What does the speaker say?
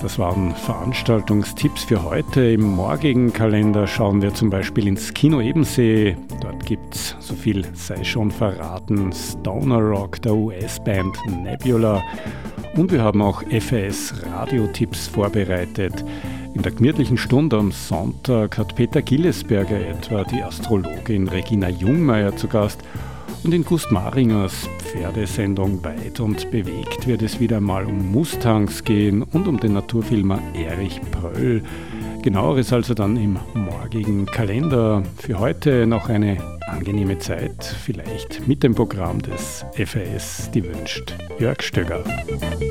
Das waren Veranstaltungstipps für heute. Im morgigen Kalender schauen wir zum Beispiel ins Kino Ebensee. Dort gibt's, so viel sei schon verraten, Stoner Rock der US-Band Nebula. Und wir haben auch FAS-Radiotipps vorbereitet. In der gemütlichen Stunde am Sonntag hat Peter Gillesberger etwa die Astrologin Regina Jungmeier zu Gast. Und in Gust Maringers Pferdesendung Weit und bewegt wird es wieder mal um Mustangs gehen und um den Naturfilmer Erich Pröll. Genaueres also dann im morgigen Kalender. Für heute noch eine angenehme Zeit, vielleicht mit dem Programm des FAS, die wünscht Jörg Stöger.